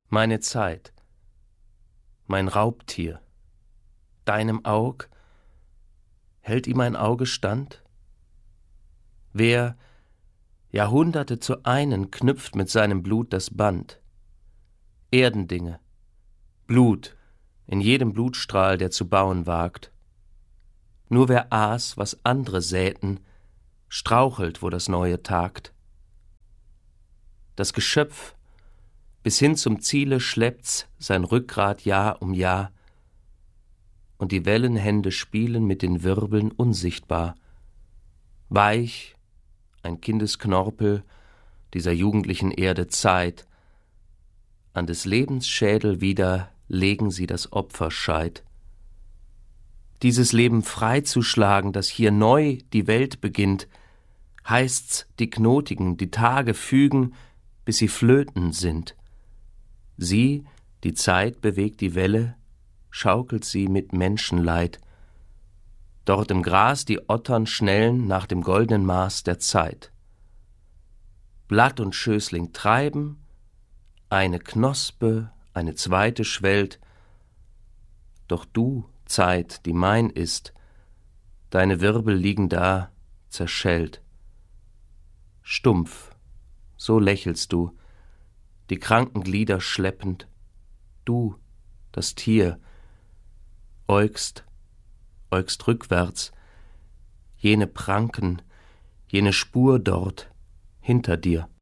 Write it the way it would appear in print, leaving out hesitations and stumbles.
meine Zeit, mein Raubtier, deinem Aug, hält ihm ein Auge stand? Wer Jahrhunderte zu einen knüpft mit seinem Blut das Band, Erdendinge, Blut, in jedem Blutstrahl, der zu bauen wagt. Nur wer aß, was andere säten, strauchelt, wo das Neue tagt. Das Geschöpf bis hin zum Ziele schleppt's sein Rückgrat Jahr um Jahr, und die Wellenhände spielen mit den Wirbeln unsichtbar. Weich, ein Kindesknorpel dieser jugendlichen Erde Zeit, an des Lebens Schädel wieder legen sie das Opferscheit. Dieses Leben freizuschlagen, das hier neu die Welt beginnt, heißt's die Knotigen, die Tage fügen, bis sie Flöten sind. Sie, die Zeit, bewegt die Welle, schaukelt sie mit Menschenleid. Dort im Gras die Ottern schnellen nach dem goldenen Maß der Zeit. Blatt und Schößling treiben, eine Knospe, eine zweite schwellt, doch du, Zeit, die mein ist, deine Wirbel liegen da, zerschellt. Stumpf, so lächelst du, die kranken Glieder schleppend, du, das Tier, äugst rückwärts, jene Pranken, jene Spur dort hinter dir.